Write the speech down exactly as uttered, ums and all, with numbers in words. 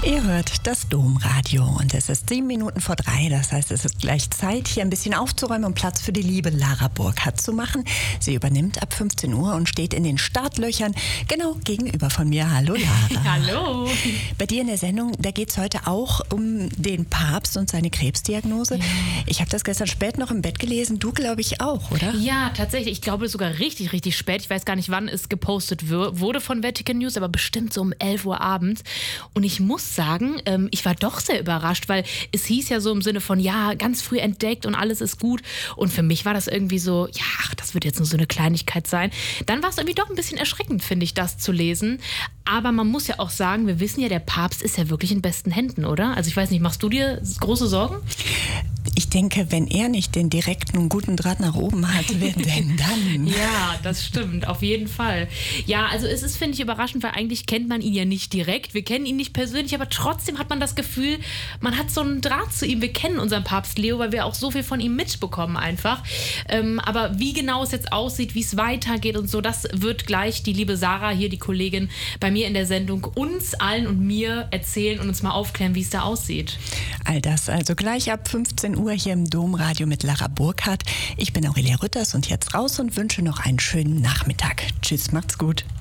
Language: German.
Ihr hört das Domradio und es ist sieben Minuten vor drei. Das heißt, es ist gleich Zeit, hier ein bisschen aufzuräumen und Platz für die liebe Lara Burkhardt zu machen. Sie übernimmt ab fünfzehn Uhr und steht in den Startlöchern genau gegenüber von mir. Hallo Lara. Hallo. Bei dir in der Sendung, da geht es heute auch um den Papst und seine Krebsdiagnose. Ja. Ich habe das gestern spät noch im Bett gelesen. Du, glaube ich, auch, oder? Ja, tatsächlich. Ich glaube sogar richtig, richtig spät. Ich weiß gar nicht, wann es gepostet wurde von Vatican News, aber bestimmt so um elf Uhr abends. Und ich muss sagen, ähm, ich war doch sehr überrascht, weil es hieß ja so im Sinne von, ja, ganz früh entdeckt und alles ist gut. Und für mich war das irgendwie so, ja, ach, das wird jetzt nur so eine Kleinigkeit sein. Dann war es irgendwie doch ein bisschen erschreckend, finde ich, das zu lesen. Aber man muss ja auch sagen, wir wissen ja, der Papst ist ja wirklich in besten Händen, oder? Also ich weiß nicht, machst du dir große Sorgen? Ich denke, wenn er nicht den direkten und guten Draht nach oben hat, wer denn dann? Ja, das stimmt, auf jeden Fall. Ja, also es ist, finde ich, überraschend, weil eigentlich kennt man ihn ja nicht direkt. Wir kennen ihn nicht persönlich, aber trotzdem hat man das Gefühl, man hat so einen Draht zu ihm. Wir kennen unseren Papst Leo, weil wir auch so viel von ihm mitbekommen einfach. Ähm, aber wie genau es jetzt aussieht, wie es weitergeht und so, das wird gleich die liebe Sarah, hier die Kollegin, bei mir in der Sendung uns allen und mir erzählen und uns mal aufklären, wie es da aussieht. All das also gleich ab fünfzehn Uhr hier im Domradio mit Lara Burkhardt. Ich bin Aurelia Rütters und jetzt raus und wünsche noch einen schönen Nachmittag. Tschüss, macht's gut.